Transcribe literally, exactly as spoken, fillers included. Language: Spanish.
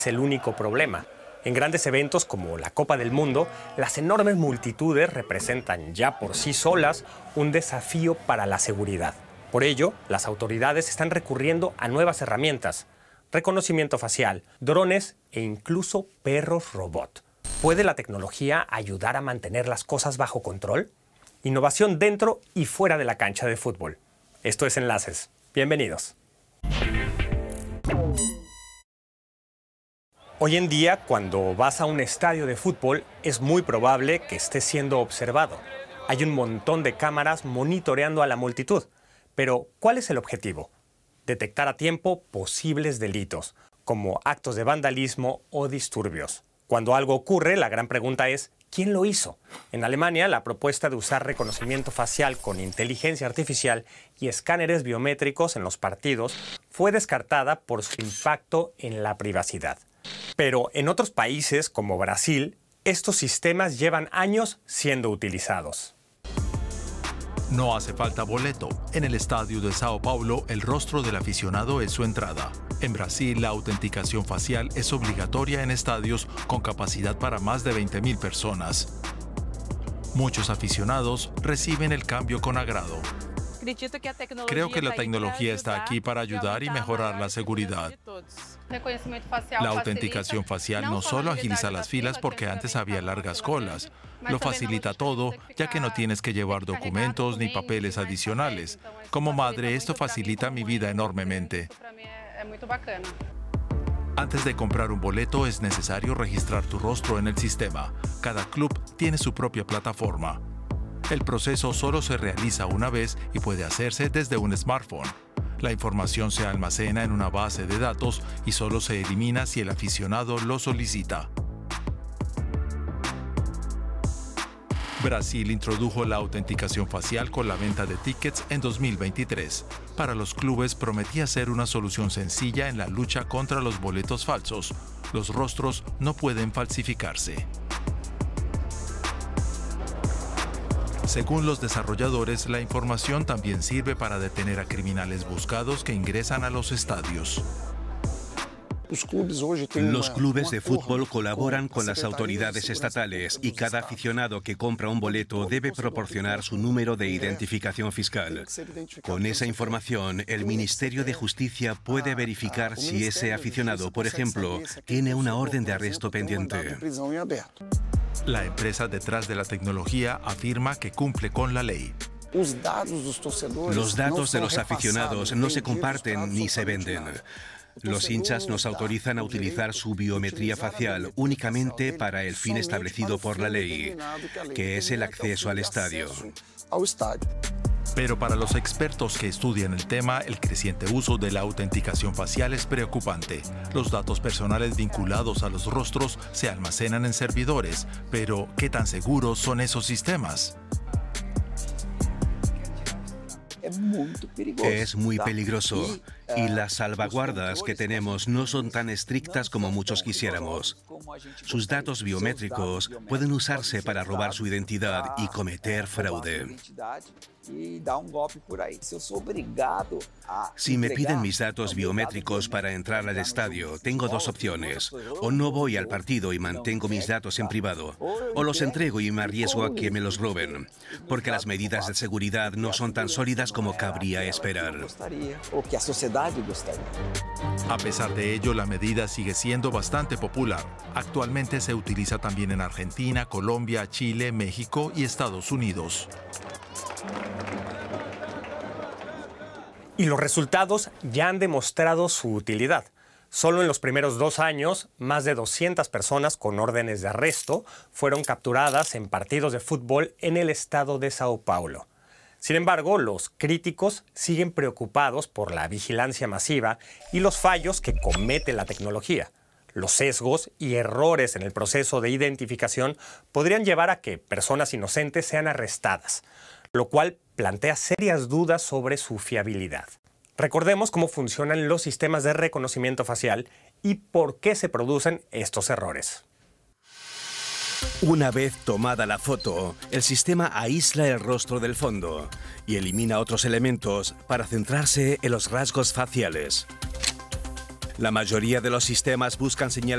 es el único problema. En grandes eventos como la Copa del Mundo, las enormes multitudes representan ya por sí solas un desafío para la seguridad. Por ello, las autoridades están recurriendo a nuevas herramientas: reconocimiento facial, drones e incluso perros robot. ¿Puede la tecnología ayudar a mantener las cosas bajo control? Innovación dentro y fuera de la cancha de fútbol. Esto es Enlaces. Bienvenidos. Hoy en día, cuando vas a un estadio de fútbol, es muy probable que estés siendo observado. Hay un montón de cámaras monitoreando a la multitud. Pero, ¿cuál es el objetivo? Detectar a tiempo posibles delitos, como actos de vandalismo o disturbios. Cuando algo ocurre, la gran pregunta es: ¿quién lo hizo? En Alemania, la propuesta de usar reconocimiento facial con inteligencia artificial y escáneres biométricos en los partidos fue descartada por su impacto en la privacidad. Pero en otros países, como Brasil, estos sistemas llevan años siendo utilizados. No hace falta boleto. En el estadio de Sao Paulo, el rostro del aficionado es su entrada. En Brasil, la autenticación facial es obligatoria en estadios con capacidad para más de veinte mil personas. Muchos aficionados reciben el cambio con agrado. Creo que la tecnología está aquí para ayudar y mejorar la seguridad. La autenticación facial no solo agiliza las filas porque antes había largas colas, lo facilita todo, ya que no tienes que llevar documentos ni papeles adicionales. Como madre, esto facilita mi vida enormemente. Antes de comprar un boleto es necesario registrar tu rostro en el sistema. Cada club tiene su propia plataforma. El proceso solo se realiza una vez y puede hacerse desde un smartphone. La información se almacena en una base de datos y solo se elimina si el aficionado lo solicita. Brasil introdujo la autenticación facial con la venta de tickets en dos mil veintitrés. Para los clubes prometía ser una solución sencilla en la lucha contra los boletos falsos. Los rostros no pueden falsificarse. Según los desarrolladores, la información también sirve para detener a criminales buscados que ingresan a los estadios. Los clubes de fútbol colaboran con las autoridades estatales y cada aficionado que compra un boleto debe proporcionar su número de identificación fiscal. Con esa información, el Ministerio de Justicia puede verificar si ese aficionado, por ejemplo, tiene una orden de arresto pendiente. La empresa detrás de la tecnología afirma que cumple con la ley. Los datos de los aficionados no se comparten ni se venden. Los hinchas nos autorizan a utilizar su biometría facial únicamente para el fin establecido por la ley, que es el acceso al estadio. Pero para los expertos que estudian el tema, el creciente uso de la autenticación facial es preocupante. Los datos personales vinculados a los rostros se almacenan en servidores, pero ¿qué tan seguros son esos sistemas? Es muy peligroso y las salvaguardas que tenemos no son tan estrictas como muchos quisiéramos. Sus datos biométricos pueden usarse para robar su identidad y cometer fraude. Si me piden mis datos biométricos para entrar al estadio, tengo dos opciones. O no voy al partido y mantengo mis datos en privado, o los entrego y me arriesgo a que me los roben, porque las medidas de seguridad no son tan sólidas como cabría esperar. A pesar de ello, la medida sigue siendo bastante popular. Actualmente se utiliza también en Argentina, Colombia, Chile, México y Estados Unidos. Y los resultados ya han demostrado su utilidad. Solo en los primeros dos años, más de doscientas personas con órdenes de arresto fueron capturadas en partidos de fútbol en el estado de Sao Paulo. Sin embargo, los críticos siguen preocupados por la vigilancia masiva y los fallos que comete la tecnología. Los sesgos y errores en el proceso de identificación podrían llevar a que personas inocentes sean arrestadas, lo cual plantea serias dudas sobre su fiabilidad. Recordemos cómo funcionan los sistemas de reconocimiento facial y por qué se producen estos errores. Una vez tomada la foto, el sistema aísla el rostro del fondo y elimina otros elementos para centrarse en los rasgos faciales. La mayoría de los sistemas buscan señalar